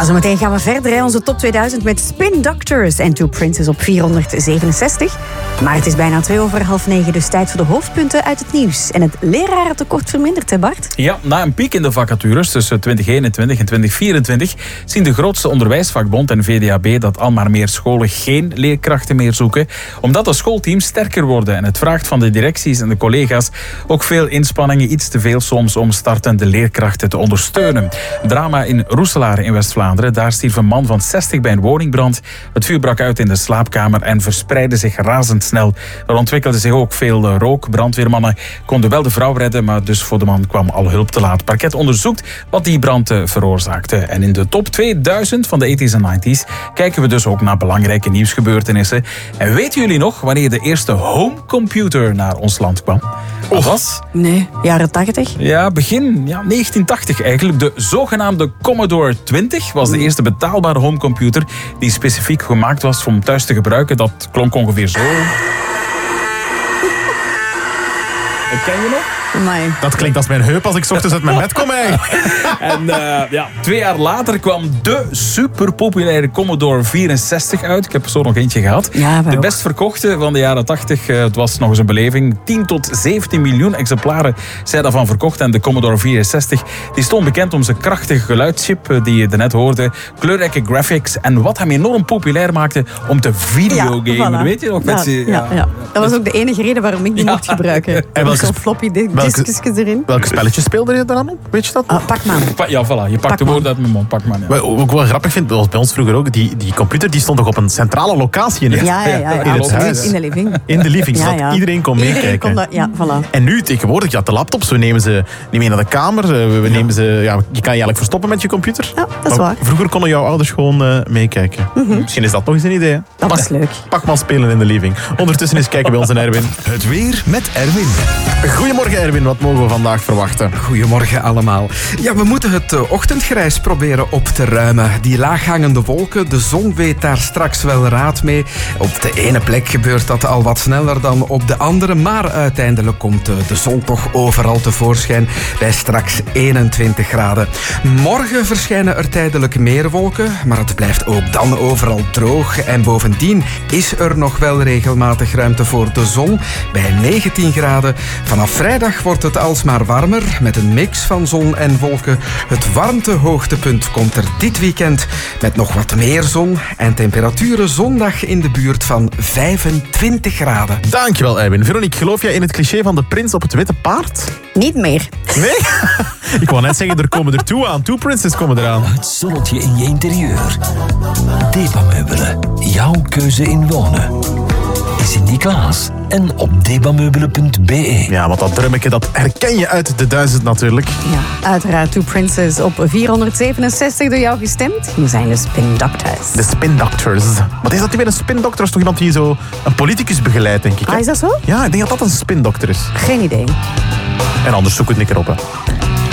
Ja, zometeen gaan we verder. Onze top 2000 met Spin Doctors en Two Princes op 467. Maar het is bijna 9:02, dus tijd voor de hoofdpunten uit het nieuws. En het lerarentekort vermindert, hè Bart? Ja, na een piek in de vacatures tussen 2021 en 2024 zien de grootste onderwijsvakbond en VDAB dat al maar meer scholen geen leerkrachten meer zoeken, omdat de schoolteams sterker worden en het vraagt van de directies en de collega's ook veel inspanningen, iets te veel soms, om startende leerkrachten te ondersteunen. Drama in Roeselaar in West-Vlaanderen. Daar stierf een man van 60 bij een woningbrand. Het vuur brak uit in de slaapkamer en verspreidde zich razendsnel. Er ontwikkelde zich ook veel rook. Brandweermannen konden wel de vrouw redden, maar dus voor de man kwam al hulp te laat. Parket onderzoekt wat die brand veroorzaakte. En in de top 2000 van de 80s en 90s kijken we dus ook naar belangrijke nieuwsgebeurtenissen. En weten jullie nog wanneer de eerste homecomputer naar ons land kwam? Wat was? Nee, jaren 80? Ja, begin 1980 eigenlijk. De zogenaamde Commodore 20 was de eerste betaalbare homecomputer die specifiek gemaakt was om thuis te gebruiken. Dat klonk ongeveer zo. Dat ken je nog? Nee. Dat klinkt als mijn heup als ik 's ochtends uit mijn bed kom eigenlijk. En 2 jaar later kwam de superpopulaire Commodore 64 uit. Ik heb er zo nog eentje gehad. Ja, de best verkochte van de jaren 80. Het was nog eens een beleving. 10 tot 17 miljoen exemplaren zijn daarvan verkocht. En de Commodore 64 die stond bekend om zijn krachtige geluidschip die je net hoorde. Kleurrijke graphics. En wat hem enorm populair maakte om te videogamen. Voilà. Weet je nog? Ja. Dat was ook de enige reden waarom ik die mocht gebruiken. En welke zo'n floppy diskjes erin. Welke spelletjes speelde je dan op? Weet je dat? Pac-Man. Ja, voilà. Je pakt de woorden uit mijn mond. Pac-Man, ja. Wat ik ook wel grappig vind, zoals bij ons vroeger ook, die computer die stond toch op een centrale locatie in het, in het huis. In de living. In de living, zodat iedereen kon meekijken. Iedereen kon dat, voilà. En nu tegenwoordig, de laptops, we nemen ze niet mee naar de kamer. Nemen ze, je kan je eigenlijk verstoppen met je computer. Ja, dat is waar. Vroeger konden jouw ouders gewoon meekijken. Misschien is dat nog eens een idee. Hè? Dat was leuk. Pak spelen in de living. Ondertussen eens kijken bij onze Erwin. Het weer met Erwin. Goedemorgen Erwin, wat mogen we vandaag verwachten? Goedemorgen allemaal. Ja, we moeten het ochtendgrijs proberen op te ruimen. Die laaghangende wolken, de zon weet daar straks wel raad mee. Op de ene plek gebeurt dat al wat sneller dan op de andere, maar uiteindelijk komt de zon toch overal tevoorschijn bij straks 21 graden. Morgen verschijnen er tijdelijk meer wolken, maar het blijft ook dan overal droog. En bovendien is er nog wel regelmatig ruimte voor de zon bij 19 graden. Vanaf vrijdag wordt het alsmaar warmer met een mix van zon en wolken. Het warmtehoogtepunt komt er dit weekend met nog wat meer zon en temperaturen zondag in de buurt van 25 graden. Dankjewel Erwin. Veronique, geloof jij in het cliché van de prins op het witte paard? Niet meer. Nee? Ik wou net zeggen, er komen er toe aan. Two Princes komen eraan. Het zonnetje in je interieur. Debameubelen. Jouw keuze in wonen. Sint-Niklaas en op debameubelen.be. Ja, want dat drummetje, dat herken je uit de 1000 natuurlijk. Ja, uiteraard Two Princes op 467 door jou gestemd. Hier zijn de Spin Doctors. De Spin Doctors. Wat is dat weer, een Spin Doctor? Is toch iemand die zo een politicus begeleidt, denk ik? Hè? Is dat zo? Ja, ik denk dat dat een Spin Doctor is. Geen idee. En anders zoek het een keer op, hè.